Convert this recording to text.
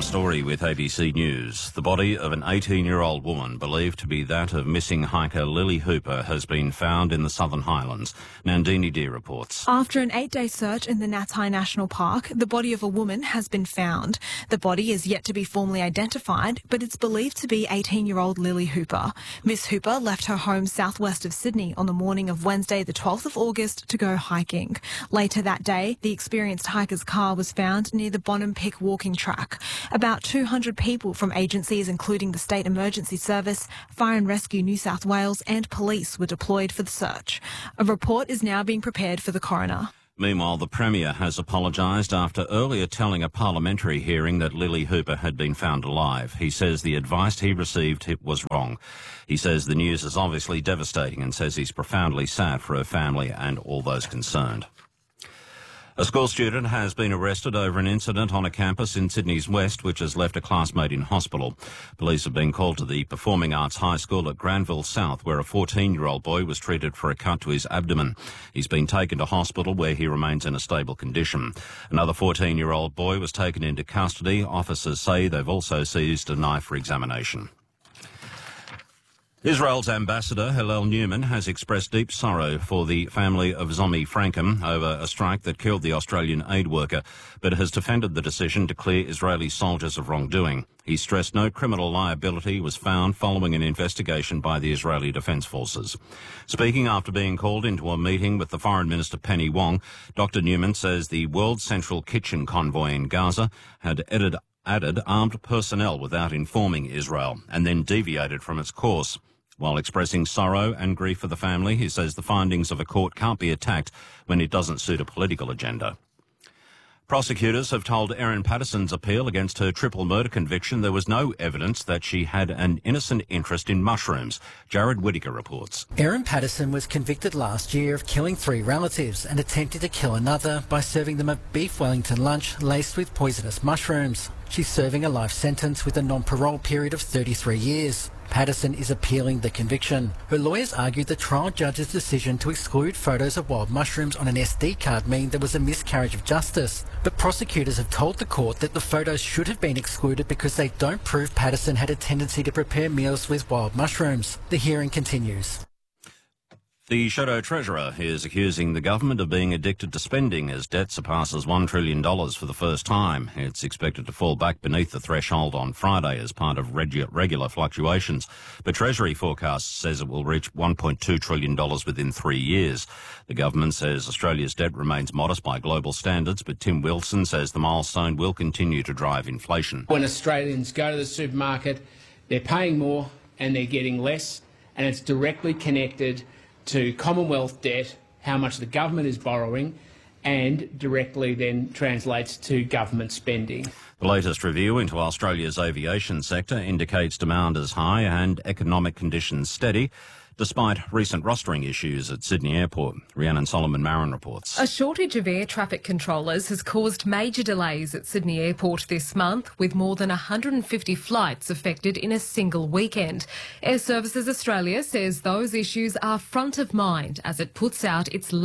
story with ABC News. The body of an 18-year-old woman believed to be that of missing hiker Lily Hooper has been found in the Southern Highlands. Nandini Deer reports. After an 8-day search in the Natai National Park, the body of a woman has been found. The body is yet to be formally identified, but it's believed to be 18-year-old Lily Hooper. Miss Hooper left her home southwest of Sydney on the morning of Wednesday, the 12th of August, to go hiking. Later that day, the experienced hiker's car was found near the Bonham Pick walking track. About 200 people from agencies including the State Emergency Service, Fire and Rescue New South Wales and police were deployed for the search. A report is now being prepared for the coroner. Meanwhile, the Premier has apologised after earlier telling a parliamentary hearing that Lily Hooper had been found alive. He says the advice he received was wrong. He says the news is obviously devastating and says he's profoundly sad for her family and all those concerned. A school student has been arrested over an incident on a campus in Sydney's West which has left a classmate in hospital. Police have been called to the Performing Arts High School at Granville South where a 14-year-old boy was treated for a cut to his abdomen. He's been taken to hospital where he remains in a stable condition. Another 14-year-old boy was taken into custody. Officers say they've also seized a knife for examination. Israel's ambassador, Hillel Newman, has expressed deep sorrow for the family of Zomi Frankem over a strike that killed the Australian aid worker, but has defended the decision to clear Israeli soldiers of wrongdoing. He stressed no criminal liability was found following an investigation by the Israeli Defence Forces. Speaking after being called into a meeting with the Foreign Minister Penny Wong, Dr Newman says the World Central Kitchen convoy in Gaza had added armed personnel without informing Israel and then deviated from its course. While expressing sorrow and grief for the family, he says the findings of a court can't be attacked when it doesn't suit a political agenda. Prosecutors have told Erin Patterson's appeal against her triple murder conviction there was no evidence that she had an innocent interest in mushrooms. Jared Whittaker reports. Erin Patterson was convicted last year of killing 3 relatives and attempting to kill another by serving them a beef Wellington lunch laced with poisonous mushrooms. She's serving a life sentence with a non-parole period of 33 years. Patterson is appealing the conviction. Her lawyers argued the trial judge's decision to exclude photos of wild mushrooms on an SD card meant there was a miscarriage of justice. But prosecutors have told the court that the photos should have been excluded because they don't prove Patterson had a tendency to prepare meals with wild mushrooms. The hearing continues. The Shadow Treasurer is accusing the government of being addicted to spending as debt surpasses $1 trillion for the first time. It's expected to fall back beneath the threshold on Friday as part of regular fluctuations. But Treasury forecast says it will reach $1.2 trillion within 3 years. The government says Australia's debt remains modest by global standards, but Tim Wilson says the milestone will continue to drive inflation. When Australians go to the supermarket, they're paying more and they're getting less, and it's directly connected to Commonwealth debt, how much the government is borrowing, and directly then translates to government spending. The latest review into Australia's aviation sector indicates demand is high and economic conditions steady, despite recent rostering issues at Sydney Airport. Rhiannon Solomon-Marin reports. A shortage of air traffic controllers has caused major delays at Sydney Airport this month, with more than 150 flights affected in a single weekend. Air Services Australia says those issues are front of mind as it puts out its